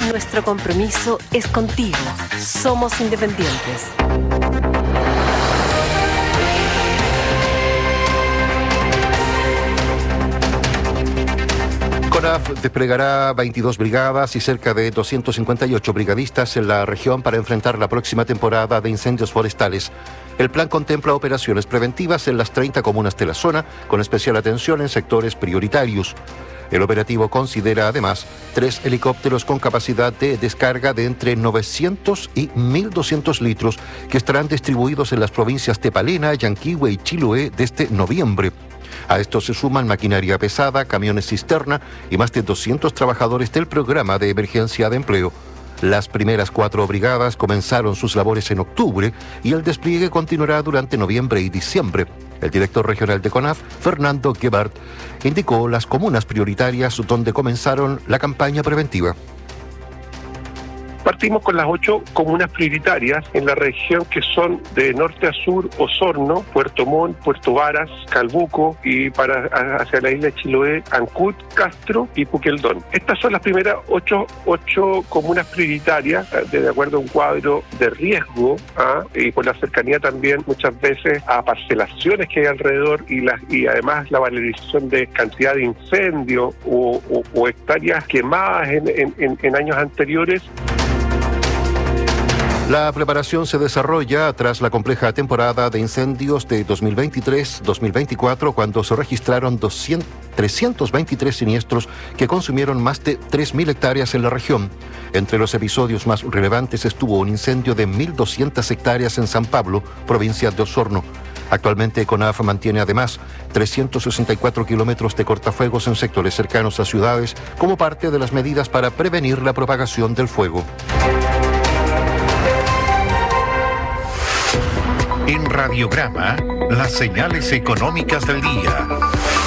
Nuestro compromiso es contigo. Somos Independientes. CONAF desplegará 22 brigadas y cerca de 258 brigadistas en la región para enfrentar la próxima temporada de incendios forestales. El plan contempla operaciones preventivas en las 30 comunas de la zona, con especial atención en sectores prioritarios. El operativo considera además 3 helicópteros con capacidad de descarga de entre 900 y 1.200 litros que estarán distribuidos en las provincias de Palena, Yanquihue y Chiloé desde noviembre. A esto se suman maquinaria pesada, camiones cisterna y más de 200 trabajadores del programa de emergencia de empleo. Las primeras 4 brigadas comenzaron sus labores en octubre y el despliegue continuará durante noviembre y diciembre. El director regional de CONAF, Fernando Gebhardt, indicó las comunas prioritarias donde comenzaron la campaña preventiva. Partimos con las 8 comunas prioritarias en la región, que son de norte a sur: Osorno, Puerto Montt, Puerto Varas, Calbuco, y hacia la isla de Chiloé, Ancud, Castro y Puqueldón. Estas son las primeras 8 comunas prioritarias, de acuerdo a un cuadro de riesgo, y por la cercanía también muchas veces a parcelaciones que hay alrededor, y además la valorización de cantidad de incendios o hectáreas quemadas en años anteriores. La preparación se desarrolla tras la compleja temporada de incendios de 2023-2024, cuando se registraron 323 siniestros que consumieron más de 3.000 hectáreas en la región. Entre los episodios más relevantes estuvo un incendio de 1.200 hectáreas en San Pablo, provincia de Osorno. Actualmente CONAF mantiene además 364 kilómetros de cortafuegos en sectores cercanos a ciudades como parte de las medidas para prevenir la propagación del fuego. En Radiograma, las señales económicas del día.